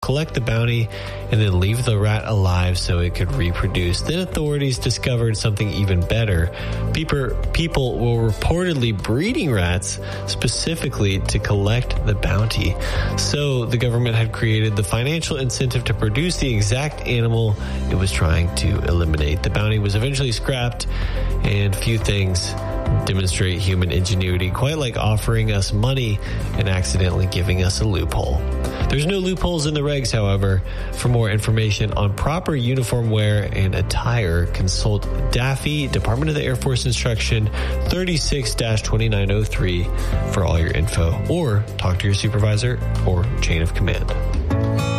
collect the bounty and then leave the rat alive so it could reproduce. Then authorities discovered something even better. People were reportedly breeding rats specifically to collect the bounty. So the government had created the financial incentive to produce the exact animal it was trying to eliminate. The bounty was eventually scrapped, and few things demonstrate human ingenuity quite like offering us money and accidentally giving us a loophole. There's no loopholes in the regs, however. For more information on proper uniform wear and attire, consult DAFI, Department of the Air Force Instruction 36-2903 for all your info, or talk to your supervisor or chain of command.